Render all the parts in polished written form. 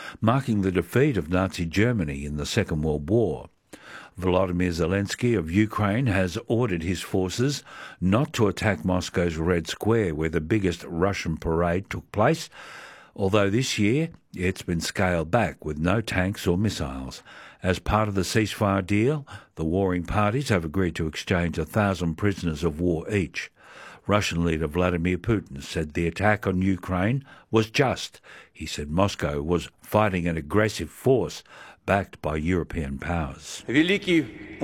marking the defeat of Nazi Germany in the Second World War. Volodymyr Zelensky of Ukraine has ordered his forces not to attack Moscow's Red Square, where the biggest Russian parade took place, although this year it's been scaled back with no tanks or missiles. As part of the ceasefire deal, the warring parties have agreed to exchange 1,000 prisoners of war each. Russian leader Vladimir Putin said the attack on Ukraine was just. He said Moscow was fighting an aggressive force backed by European powers. The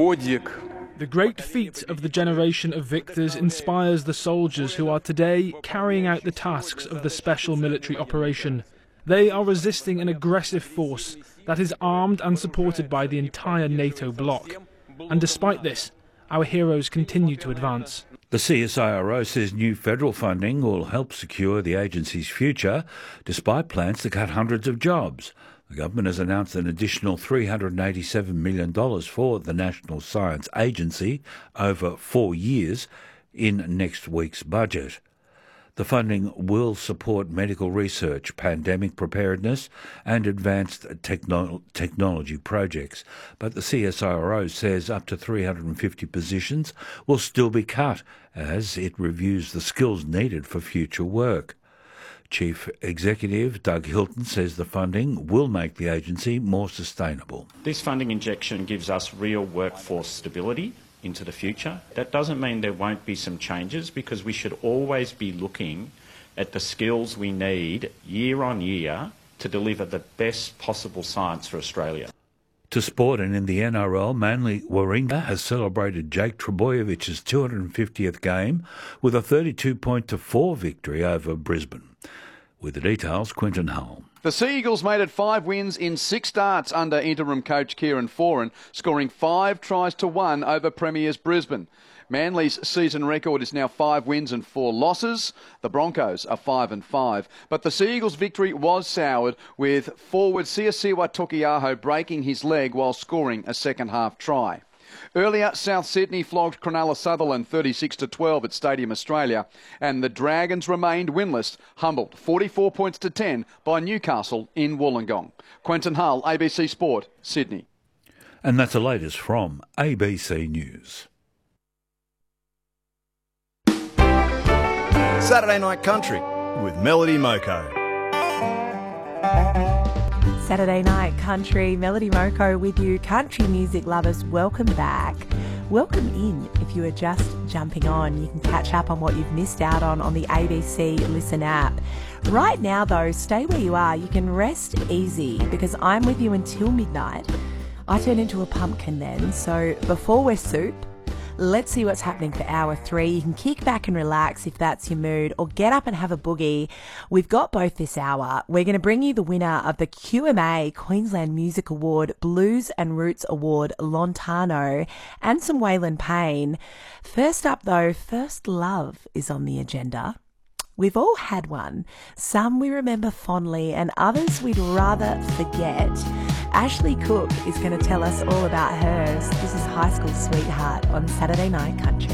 great feat of the generation of victors inspires the soldiers who are today carrying out the tasks of the special military operation. They are resisting an aggressive force that is armed and supported by the entire NATO bloc. And despite this, our heroes continue to advance. The CSIRO says new federal funding will help secure the agency's future, despite plans to cut hundreds of jobs. The government has announced an additional $387 million for the National Science Agency over 4 years in next week's budget. The funding will support medical research, pandemic preparedness and advanced technology projects. But the CSIRO says up to 350 positions will still be cut as it reviews the skills needed for future work. Chief Executive Doug Hilton says the funding will make the agency more sustainable. This funding injection gives us real workforce stability into the future. That doesn't mean there won't be some changes, because we should always be looking at the skills we need year on year to deliver the best possible science for Australia. To sport, and in the NRL, Manly Warringah has celebrated Jake Trbojevich's 250th game with a 32-4 victory over Brisbane. With the details, Quinton Hull. The Sea Eagles made it 5 wins in 6 starts under interim coach Kieran Foran, scoring 5 tries to 1 over Premiers Brisbane. Manly's season record is now 5 wins and 4 losses. The Broncos are 5-5. But the Sea Eagles' victory was soured, with forward Siosiwa Tokiaho breaking his leg while scoring a second-half try. Earlier, South Sydney flogged Cronulla Sutherland 36-12 at Stadium Australia, and the Dragons remained winless, humbled 44 points to 10 by Newcastle in Wollongong. Quentin Hull, ABC Sport, Sydney. And that's the latest from ABC News. Saturday Night Country with Melody Moko. Saturday Night Country, Melody Moko with you. Country music lovers, welcome back. Welcome in if you are just jumping on. You can catch up on what you've missed out on the ABC Listen app. Right now, though, stay where you are. You can rest easy because I'm with you until midnight. I turn into a pumpkin then, so before we're soup, let's see what's happening for hour 3. You can kick back and relax if that's your mood, or get up and have a boogie. We've got both this hour. We're going to bring you the winner of the QMA Queensland Music Award, Blues and Roots Award, Lontano, and some Waylon Payne. First up, though, First Love is on the agenda. We've all had one. Some we remember fondly and others we'd rather forget. Ashley Cook is going to tell us all about hers. This is High School Sweetheart on Saturday Night Country.